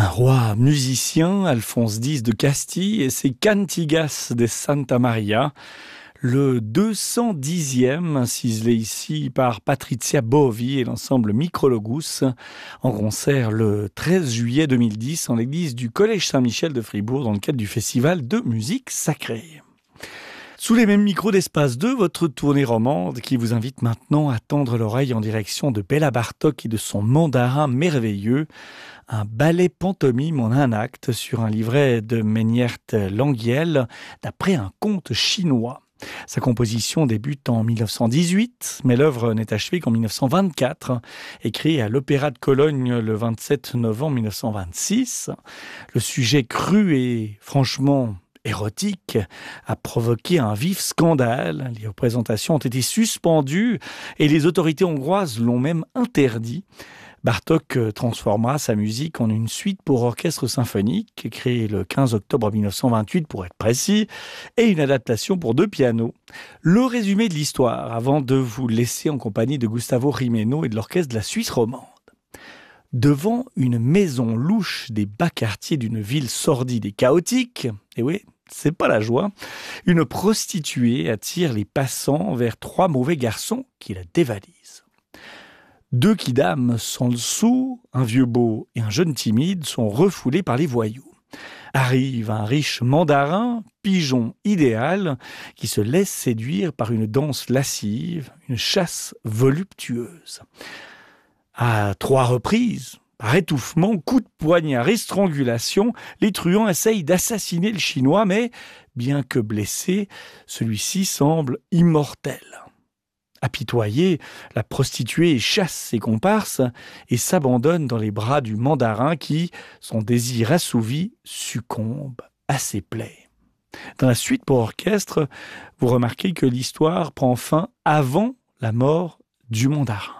Un roi musicien, Alphonse X de Castille, et ses Cantigas de Santa Maria, le 210e, ciselé ici par Patrizia Bovi et l'ensemble Micrologus, en concert le 13 juillet 2010 en l'église du Collège Saint-Michel de Fribourg dans le cadre du festival de musique sacrée. Sous les mêmes micros d'Espace 2, votre tournée romande qui vous invite maintenant à tendre l'oreille en direction de Béla Bartók et de son mandarin merveilleux, un ballet pantomime en un acte sur un livret de Meiniert Languiel d'après un conte chinois. Sa composition débute en 1918, mais l'œuvre n'est achevée qu'en 1924, écrit à l'Opéra de Cologne le 27 novembre 1926. Le sujet cru et franchement érotique a provoqué un vif scandale. Les représentations ont été suspendues et les autorités hongroises l'ont même interdit. Bartók transformera sa musique en une suite pour orchestre symphonique, créée le 15 octobre 1928 pour être précis, et une adaptation pour 2 pianos. Le résumé de l'histoire, avant de vous laisser en compagnie de Gustavo Gimeno et de l'orchestre de la Suisse romande. Devant une maison louche des bas quartiers d'une ville sordide et chaotique, et oui, c'est pas la joie, une prostituée attire les passants vers 3 mauvais garçons qui la dévalisent. 2 quidams sans le sou, un vieux beau et un jeune timide, sont refoulés par les voyous. Arrive un riche mandarin, pigeon idéal, qui se laisse séduire par une danse lascive, une chasse voluptueuse. À 3 reprises, par étouffement, coups de poignard et strangulation, les truands essayent d'assassiner le Chinois, mais, bien que blessé, celui-ci semble immortel. Apitoyée, la prostituée chasse ses comparses et s'abandonne dans les bras du mandarin qui, son désir assouvi, succombe à ses plaies. Dans la suite pour orchestre, vous remarquez que l'histoire prend fin avant la mort du mandarin.